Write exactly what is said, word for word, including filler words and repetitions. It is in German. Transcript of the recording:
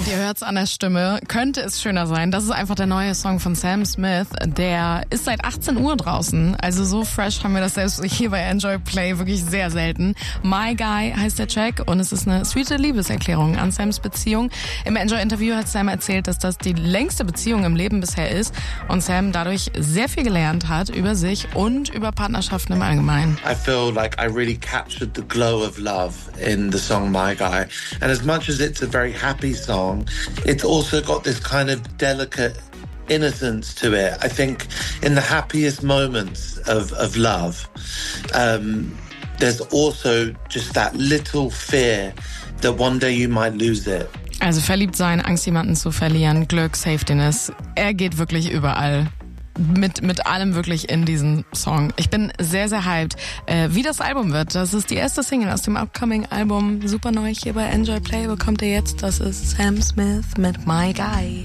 und ihr hört's an der Stimme. Könnte es schöner sein. Das ist einfach der neue Song von Sam Smith. Der ist seit achtzehn Uhr draußen. Also so fresh haben wir das selbst hier bei Enjoy Play wirklich sehr selten. My Guy heißt der Track und es ist eine sweete Liebeserklärung an Sams Beziehung. Im Enjoy-Interview hat Sam erzählt, dass das die längste Beziehung im Leben bisher ist und Sam dadurch sehr viel gelernt hat über sich und über Partnerschaften im Allgemeinen. I feel like I really captured the glow of love in the song My Guy. And as much as it's a very happy song, it's also got this kind of delicate innocence to it. I think in the happiest moments of, of love, um, there's also just that little fear that one day you might lose it. Also verliebt sein, Angst jemanden zu verlieren, Glück, Safetyness. Er geht wirklich überall. Mit, mit allem wirklich in diesem Song. Ich bin sehr, sehr hyped, äh, wie das Album wird. Das ist die erste Single aus dem upcoming Album. Super neu hier bei Enjoy Play bekommt ihr jetzt. Das ist Sam Smith mit My Guy.